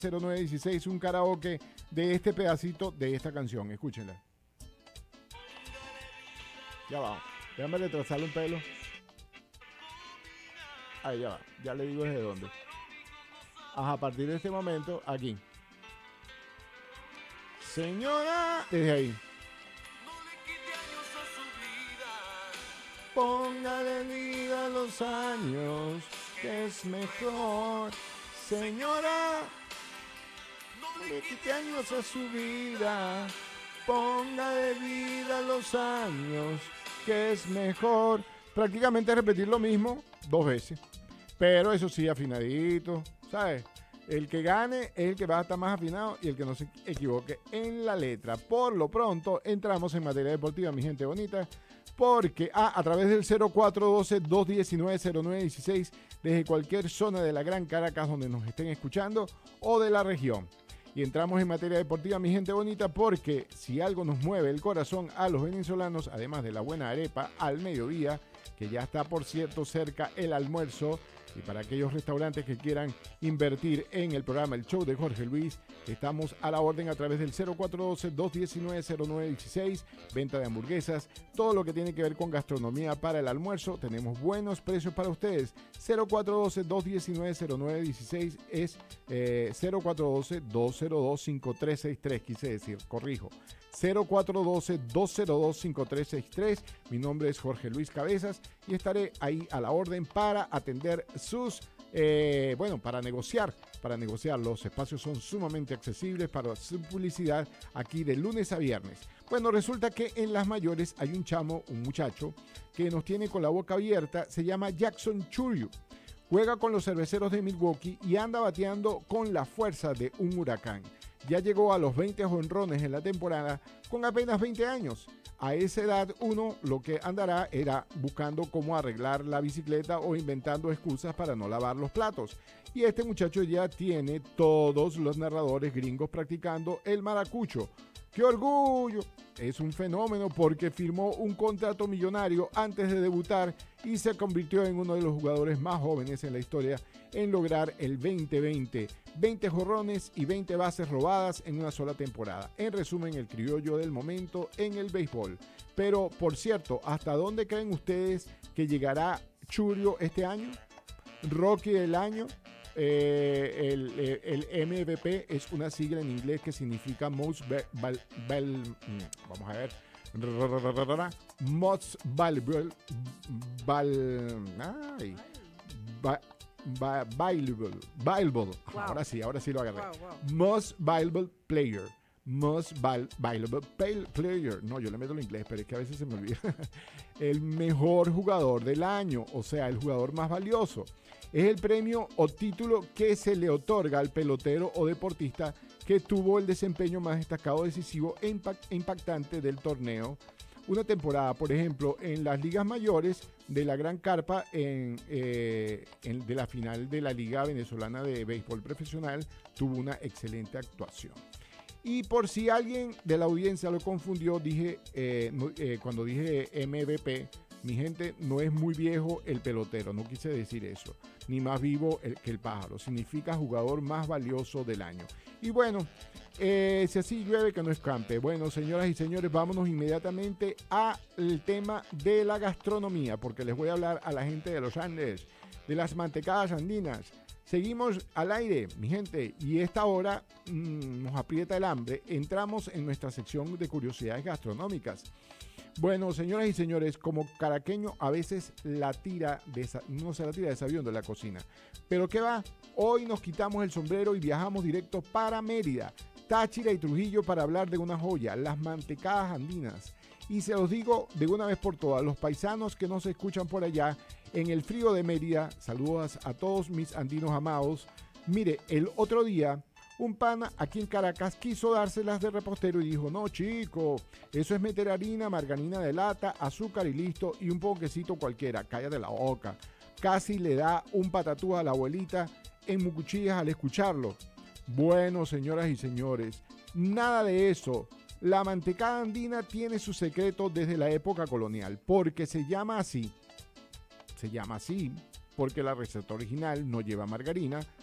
0916, un karaoke de este pedacito de esta canción. Escúchenla. Ya va. Déjame retrasarle un pelo. Ahí ya va. Ya le digo desde dónde. Ajá, a partir de este momento, aquí. Señora, desde ahí. Póngale vida a los años, que es mejor. Señora, no le quite años a su vida. Póngale vida a los años, que es mejor. Prácticamente repetir lo mismo 2 veces. Pero eso sí, afinadito, ¿sabes? El que gane es el que va a estar más afinado y el que no se equivoque en la letra. Por lo pronto, entramos en materia deportiva, mi gente bonita. Porque a través del 0412-219-0916, desde cualquier zona de la Gran Caracas donde nos estén escuchando o de la región. Y entramos en materia deportiva, mi gente bonita, porque si algo nos mueve el corazón a los venezolanos, además de la buena arepa al mediodía, que ya está, por cierto, cerca el almuerzo, y para aquellos restaurantes que quieran invertir en el programa El Show de Jorge Luis, estamos a la orden a través del 0412-219-0916, venta de hamburguesas, todo lo que tiene que ver con gastronomía para el almuerzo. Tenemos buenos precios para ustedes. 0412-219-0916 es 0412-202-5363, quise decir, corrijo. 0412-202-5363. Mi nombre es Jorge Luis Cabezas y estaré ahí a la orden para atender sus, para negociar. Los espacios son sumamente accesibles para su publicidad aquí de lunes a viernes. Bueno, resulta que en las mayores hay un muchacho que nos tiene con la boca abierta, se llama Jackson Chourio. Juega con los Cerveceros de Milwaukee y anda bateando con la fuerza de un huracán. Ya llegó a los 20 jonrones en la temporada con apenas 20 años. A esa edad uno lo que andará era buscando cómo arreglar la bicicleta o inventando excusas para no lavar los platos. Y este muchacho ya tiene todos los narradores gringos practicando el maracucho. ¡Qué orgullo! Es un fenómeno porque firmó un contrato millonario antes de debutar y se convirtió en uno de los jugadores más jóvenes en la historia en lograr el 20-20. 20 jonrones y 20 bases robadas en una sola temporada. En resumen, el criollo del momento en el béisbol. Pero, por cierto, ¿hasta dónde creen ustedes que llegará Chourio este año? Rookie del año. El MVP es una sigla en inglés que significa Most vamos a ver. Most Valuable. Valuable. Wow. Ahora sí lo agarré. Wow, wow. Most Valuable Player. Most Valuable Player. No, yo le meto el inglés, pero es que a veces se me olvida. El mejor jugador del año, o sea, el jugador más valioso. Es el premio o título que se le otorga al pelotero o deportista que tuvo el desempeño más destacado, decisivo e impactante del torneo. Una temporada, por ejemplo, en las ligas mayores de la Gran Carpa, de la final de la Liga Venezolana de Béisbol Profesional, tuvo una excelente actuación. Y por si alguien de la audiencia lo confundió, cuando dije MVP, mi gente, no es muy viejo el pelotero, no quise decir eso, ni más vivo que el pájaro, significa jugador más valioso del año. Y bueno, si así llueve que no escampe. Bueno, señoras y señores, vámonos inmediatamente al tema de la gastronomía, porque les voy a hablar a la gente de los Andes, de las mantecadas andinas. Seguimos al aire, mi gente, y esta hora nos aprieta el hambre. Entramos en nuestra sección de curiosidades gastronómicas. Bueno, señoras y señores, como caraqueño a veces uno se la tira de sabión de la cocina. Pero ¿qué va? Hoy nos quitamos el sombrero y viajamos directo para Mérida, Táchira y Trujillo para hablar de una joya, las mantecadas andinas. Y se los digo de una vez por todas, los paisanos que nos escuchan por allá en el frío de Mérida, saludos a todos mis andinos amados. Mire, el otro día un pana aquí en Caracas quiso dárselas de repostero y dijo: no, chico, eso es meter harina, margarina de lata, azúcar y listo, y un poquecito cualquiera. Cállate la boca. Casi le da un patatús a la abuelita en Mucuchillas al escucharlo. Bueno, señoras y señores, nada de eso. La mantecada andina tiene su secreto desde la época colonial, porque se llama así porque la receta original no lleva margarina,